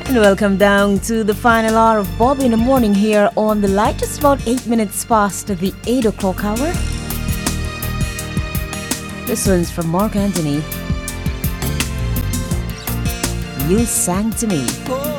And welcome down to the final hour of Bobby in the Morning here on the light, just about 8 minutes past the 8 o'clock hour. This one's from Mark Anthony. You sang to me.